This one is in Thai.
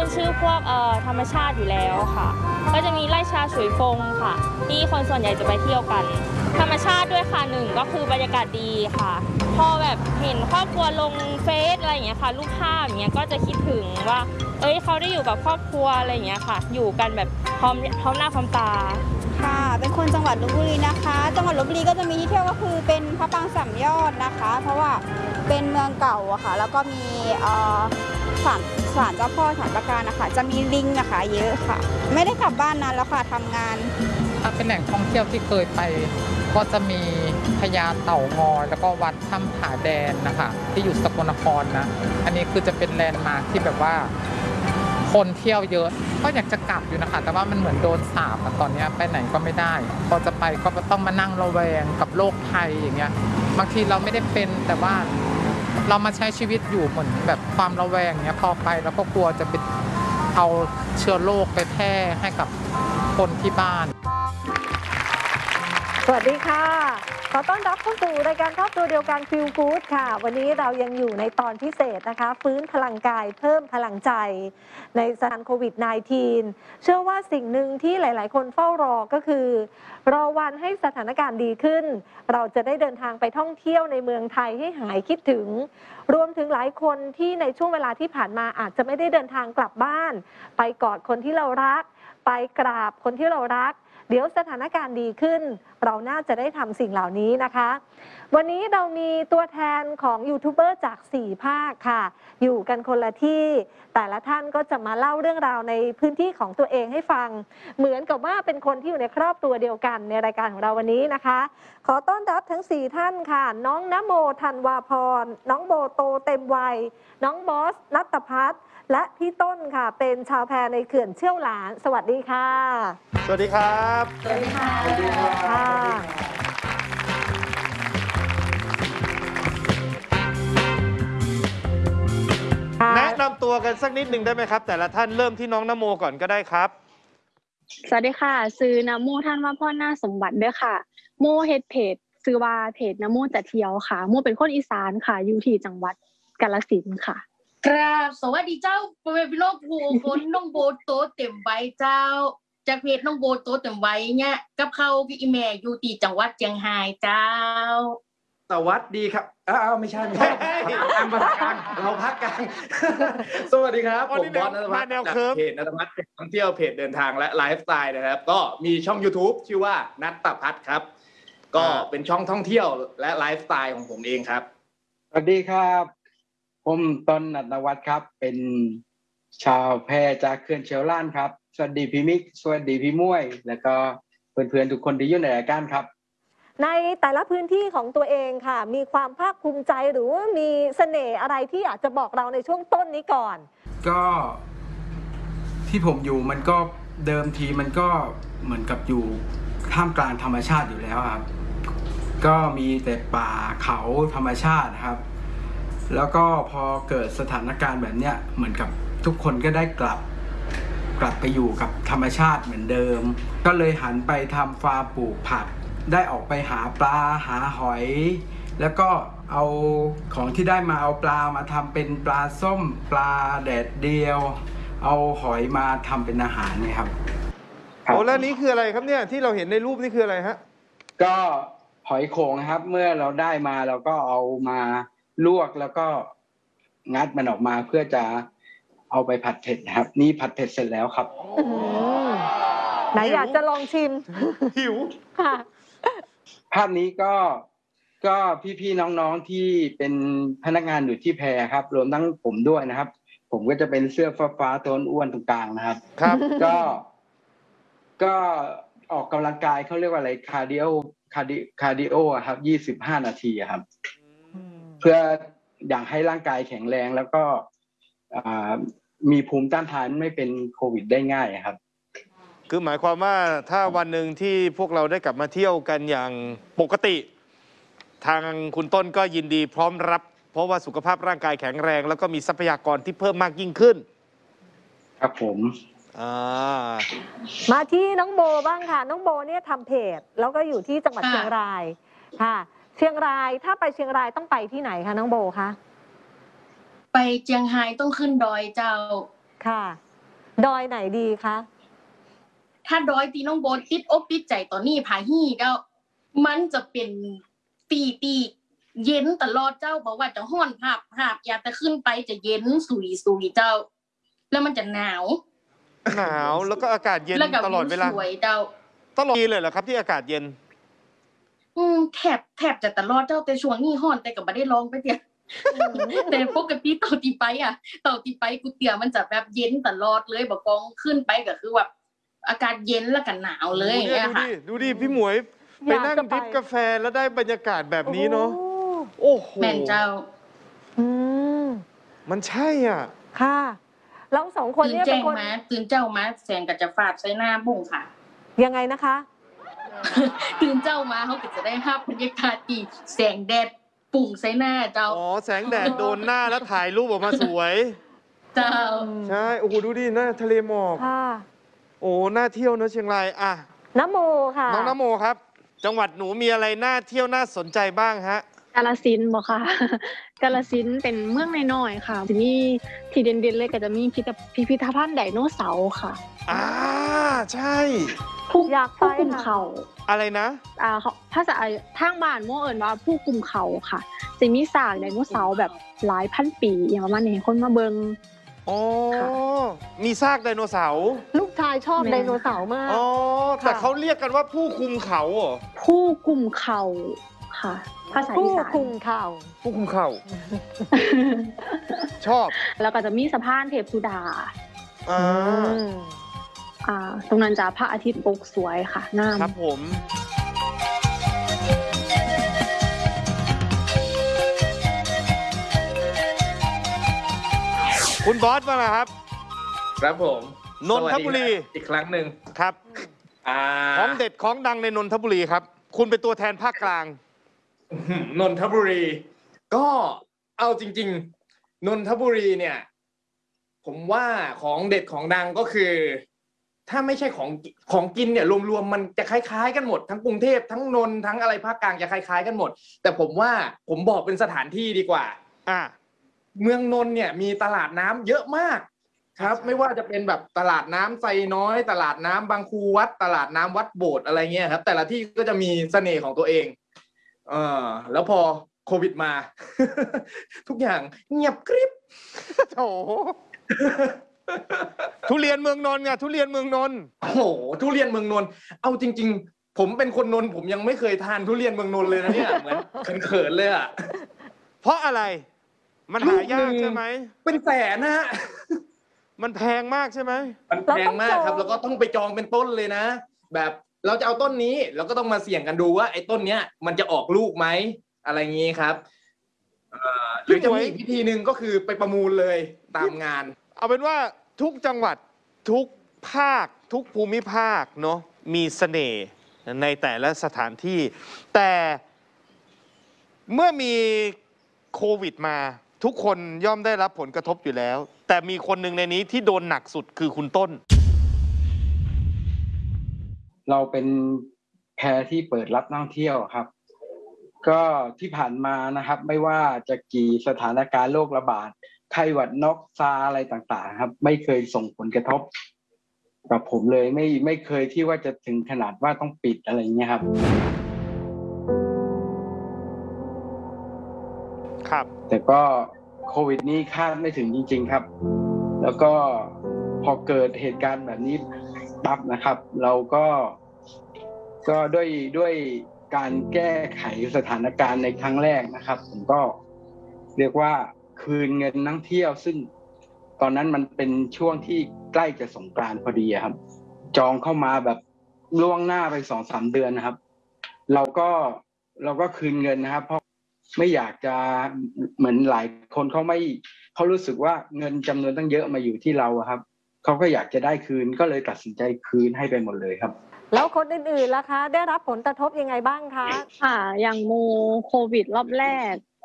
นชื่อพวกธรรมชาติอยู่แล้วค่ะก็จะมีไร่ชาฉุยฟงค่ะที่คนส่วนใหญ่จะไปเที่ยวกันธรรมชาติด้วยค่ะหนึ่งก็คือบรรยากาศดีค่ะพอแบบเห็นครอบครัวลงเฟซอะไรอย่างเงี้ยค่ะรูปภาพอย่างเงี้ยก็จะคิดถึงว่าเขาได้อยู่กับครอบครัวอะไรอย่างเงี้ยค่ะอยู่กันแบบพร้อมหน้าพร้อมตาค่ะเป็นคนจังหวัดลพบุรีนะคะจังหวัดลพบุรีก็จะมีที่เที่ยวก็คือเป็นพระปรางสามยอดนะคะเพราะว่าเป็นเมืองเก่าอะค่ะแล้วก็มีศาลเจ้าพ่อศาลประการนะคะจะมีลิงนะคะเยอะค่ะไม่ได้กลับบ้านนานแล้วค่ะทำงานถ้าเป็นแหล่งท่องเที่ยวที่เคยไปก็จะมีพญาเต่างอยแล้วก็วัดถ้ำผาแดนนะคะที่อยู่สกลนครนะอันนี้คือจะเป็นแลนด์มาร์คที่แบบว่าคนเที่ยวเยอะก็อยากจะกลับอยู่นะคะแต่ว่ามันเหมือนโดนสาปตอนนี้ไปไหนก็ไม่ได้พอจะไปก็ต้องมานั่งระแวงกับโรคภัยอย่างเงี้ยบางทีเราไม่ได้เป็นแต่ว่าเรามาใช้ชีวิตอยู่เหมือนแบบความระแวงเงี้ยพอไปแล้วก็กลัวจะไปเอาเชื้อโรคไปแพร่ให้กับคนที่บ้านสวัสดีค่ะขอต้อนรับเข้าสู่รายการครอบครัวเดียวกันฟีลกู๊ดค่ะวันนี้เรายังอยู่ในตอนพิเศษนะคะฟื้นพลังกายเพิ่มพลังใจในสถานโควิด -19 เชื่อว่าสิ่งหนึ่งที่หลายๆคนเฝ้ารอก็คือรอวันให้สถานการณ์ดีขึ้นเราจะได้เดินทางไปท่องเที่ยวในเมืองไทยให้หายคิดถึงรวมถึงหลายคนที่ในช่วงเวลาที่ผ่านมาอาจจะไม่ได้เดินทางกลับบ้านไปกอดคนที่เรารักไปกราบคนที่เรารักเดี๋ยวสถานการณ์ดีขึ้นเราน่าจะได้ทำสิ่งเหล่านี้นะคะวันนี้เรามีตัวแทนของยูทูบเบอร์จาก4ภาคค่ะอยู่กันคนละที่แต่ละท่านก็จะมาเล่าเรื่องราวในพื้นที่ของตัวเองให้ฟังเหมือนกับว่าเป็นคนที่อยู่ในครอบครัวเดียวกันในรายการของเราวันนี้นะคะขอต้อนรับทั้ง4ท่านค่ะน้องณโมธันวาพรน้องโบโตเต็มวัยน้องบอสณัฐพัฒน์และพี่ต้นค่ะเป็นชาวแพในเขื่อนเชี่ยวหลานสวัสดีค่ะสวัสดีครับสวัสดีค่ะสวัสดีค่ะแนะนำตัวกันสักนิดหนึ่งได้ไหมครับแต่ละท่านเริ่มที่น้องนโมก่อนก็ได้ครับสวัสดีค่ะซื้อนโมท่านว่าพ่อหน้าสมบัติด้วยค่ะโมเฮ็ดเพจซื้อว่าเพจนโมจะเที่ยวค่ะโมเป็นคนอีสานค่ะอยู่ที่จังหวัดกาฬสินธุ์ค่ะครับสวัสดีเจ้าเป็นพี่โลกผู้คนน้องโบโตเต็มใบเจ้าจากเพจน้องโบโตเต็มใบเนี่ยกับเขาพี่อีแม่อยู่ที่จังหวัดเชียงรายเจ้าสวัสดีครับไม่ใช่ทางภาษากลางเราพักกลางสวัสดีครับผมบอสณัฐพัฒน์จากเพจณัฐพัฒน์ท่องเที่ยวเพจเดินทางและไลฟ์สไตล์นะครับก็มีช่อง YouTube ชื่อว่าณัฐพัฒน์ครับก็เป็นช่องท่องเที่ยวและไลฟ์สไตล์ของผมเองครับสวัสดีครับผมต้นณัฐวัฒน์ครับเป็นชาวแพจากเขื่อนเชียวล้านครับสวัสดีพี่มิกสวัสดีพี่มุ้ยแล้วก็เพื่อนๆทุกคนที่อยู่ในรายการครับในแต่ละพื้นที่ของตัวเองค่ะมีความภาคภูมิใจหรือว่ามีเสน่ห์อะไรที่อยากจะบอกเราในช่วงต้นนี้ก่อนก็ที่ผมอยู่มันก็เดิมทีมันก็เหมือนกับอยู่ท่ามกลางธรรมชาติอยู่แล้วครับก็มีแต่ป่าเขาธรรมชาติครับแล้วก็พอเกิดสถานการณ์แบบเนี้ยเหมือนกับทุกคนก็ได้กลับไปอยู่กับธรรมชาติเหมือนเดิมก็เลยหันไปทำฟาร์มปลูกผักได้ออกไปหาปลาหาหอยแล้วก็เอาของที่ได้มาเอาปลามาทำเป็นปลาส้มปลาแดดเดียวเอาหอยมาทำเป็นอาหารเนี่ยครับโอ้แล้วนี้คืออะไรครับเนี่ยที่เราเห็นในรูปนี่คืออะไรฮะก็หอยโขงครับเมื่อเราได้มาเราก็เอามาลวกแล้วก็งัดมันออกมาเพื่อจะเอาไปผัดเผ็ดครับนี่ผัดเผ็ดเสร็จแล้วครับไหนอยากจะลองชิมหิวค่ะภาพนี้ก็พี่ๆน้องๆที่เป็นพนักงานอยู่ที่แพครับรวมทั้งผมด้วยนะครับผมก็จะเป็นเสื้อฟ้าๆตัวอ้วนตรงกลางนะครับครับก็ออกกำลังกายเขาเรียกว่าอะไรคาร์ดิโอครับ25 นาทีครับเพื่ออยากให้ร่างกายแข็งแรงแล้วก็มีภูมิต้านทานไม่เป็นโควิดได้ง่ายครับคือหมายความว่าถ้าวันหนึ่งที่พวกเราได้กลับมาเที่ยวกันอย่างปกติทางคุณต้นก็ยินดีพร้อมรับเพราะว่าสุขภาพร่างกายแข็งแรงแล้วก็มีทรัพยากรที่เพิ่มมากยิ่งขึ้นครับผมมาที่น้องโบบ้างค่ะน้องโบเนี่ยทำเพจแล้วก็อยู่ที่จังหวัดเชียงรายค่ะเชียงรายถ้าไปเชียงรายต้องไปที่ไหนคะน้องโบคะไปเชียงรายต้องขึ้นดอยเจ้าค่ะดอยไหนดีคะถ้าดอยตีน้องโบทติดอกติดใจตอนนี้ผาฮี่เจ้ามันจะเป็นตีเย็นตลอดเจ้าบอกว่าจะห้อนภาพอยากจะขึ้นไปจะเย็นสุยเจ้า แล้วมันจะหนาวแล้วก็อากาศเย็นตลอดเวลาสวยเจ้าตลอดเลยเหรอครับที่อากาศเย็นแทบจะตลอดเจ้าแต่ช่วงนี้ห้อนแต่ก็ไม่ได้ลองไปเตี้ยแต่ปกติเต่าตีไปกูเตี้ยมันจะแบบเย็นตลอดเลยบอกกองขึ้นไปก็คือแบบอากาศเย็นแล้วก็หนาวเลยเนี่ยค่ะดูดิพี่หมวยไปนั่งจิบกาแฟแล้วได้บรรยากาศแบบนี้เนาะโอ้โหแม่นเจ้ามันใช่อ่ะค่ะเราสองคนเนี่ยเป็นคนตื่นเจ้ามาแสงก็จะฟาดใส่หน้าบุ้งค่ะยังไงนะคะตื่นเจ้ามาเขาก็จะได้ภาพบรรยากาศที่แสงแดดปุ่งใส่หน้าเจ้าแสงแดดโดนหน้าแล้วถ่ายรูปออกมาสวยเจ้าใช่โอ้โหดูดิหน้าทะเลหมอกโอ้น่าเที่ยวเนอะเชียงรายอ่ะนโมค่ะน้องนโมครับจังหวัดหนูมีอะไรน่าเที่ยวน่าสนใจบ้างฮะกาฬสินธุ์บ่ค่ะกาฬสินธุ์เป็นเมืองน้อยๆค่ะทีนี้ที่เด่นๆเลยก็จะมีพิพิธภัณฑ์ไดโนเสาร์ค่ะใช่ผู้กุมเขาอะไรนะภาษาทางบ้านโมเอิญว่าผู้กุมเขาค่ะจะมีซากไดโนเสาร์แบบหลายพันปีอย่างประมาณนี้คนมาเบิ่งมีซากไดโนเสาร์ลูกชายชอบไดโนเสาร์มากแต่เขาเรียกกันว่าผู้คุมเขาเหรอผู้กุมเขาค่ะภาษาอีสานผู้คุมเขาชอบแล้วก็จะมีสะพานเทพสุดาตรงนั้นจะพระอาทิตย์ตกสวยค่ะงามครับผมคุณบอสมาแล้วครับครับผมนนทบุรีอีกครั้งหนึ่งครับของเด็ดของดังในนนทบุรีครับคุณเป็นตัวแทนภาคกลางนนทบุรีก็เอาจริงๆนนทบุรีเนี่ยผมว่าของเด็ดของดังก็คือถ้าไม่ใช่ของกินเนี่ยรวมๆมันจะคล้ายๆกันหมดทั้งกรุงเทพทั้งนนท์ทั้งอะไรภาคกลางจะคล้ายๆกันหมดแต่ผมว่าผมบอกเป็นสถานที่ดีกว่าเมืองนนท์เนี่ยมีตลาดน้ำเยอะมากครับไม่ว่าจะเป็นแบบตลาดน้ำไซน้อยตลาดน้ำบางคูวัดตลาดน้ำวัดโบสถ์อะไรเงี้ยครับแต่ละที่ก็จะมีเสน่ห์ของตัวเองแล้วพอโควิดมา ทุกอย่างเงียบกริบโถทุเรียนเมืองนนท์ไงทุเรียนเมืองนนท์โอ้โหทุเรียนเมืองนนท์เอาจริงๆผมเป็นคนนนท์ผมยังไม่เคยทานทุเรียนเมืองนนท์เลยนะเนี่ยเหมือนเขินๆเลยอ่ะเพราะอะไรมันหายากใช่ไหมเป็นแสนนะฮะมันแพงมากใช่ไหมมันแพงมากครับแล้วก็ต้องไปจองเป็นต้นเลยนะแบบเราจะเอาต้นนี้เราก็ต้องมาเสี่ยงกันดูว่าไอ้ต้นเนี้ยมันจะออกลูกไหมอะไรงี้ครับหรือจะมีอีกวิธีหนึ่งก็คือไปประมูลเลยตามงานเอาเป็นว่าทุกจังหวัดทุกภาคทุกภูมิภาคเนาะมีเสน่ห์ในแต่ละสถานที่แต่เมื่อมีโควิดมาทุกคนย่อมได้รับผลกระทบอยู่แล้วแต่มีคนหนึ่งในนี้ที่โดนหนักสุดคือคุณต้นเราเป็นแพที่เปิดรับนักท่องเที่ยวครับก็ที่ผ่านมานะครับไม่ว่าจะกี่สถานการณ์โรคระบาดไข้หวัดนกซาอะไรต่างๆครับไม่เคยส่งผลกระทบกับผมเลยไม่เคยที่ว่าจะถึงขนาดว่าต้องปิดอะไรเงี้ยครับแต่ก็โควิดนี้คาดไม่ถึงจริงๆครับแล้วก็พอเกิดเหตุการณ์แบบนี้ปั๊บนะครับเราก็ด้วยการแก้ไขสถานการณ์ในครั้งแรกนะครับผมก็เรียกว่าคืนเงินนักท่องเที่ยวซึ่งตอนนั้นมันเป็นช่วงที่ใกล้จะสงกรานต์พอดีครับจองเข้ามาแบบล่วงหน้าไป 2-3 เดือนนะครับเราก็คืนเงินนะครับเพราะไม่อยากจะเหมือนหลายคนเขารู้สึกว่าเงินจำนวนตั้งเยอะมาอยู่ที่เราครับเขาก็อยากจะได้คืนก็เลยตัดสินใจคืนให้ไปหมดเลยครับแล้วคนอื่นๆล่ะคะได้รับผลกระทบยังไงบ้างคะอย่างโควิดรอบแรก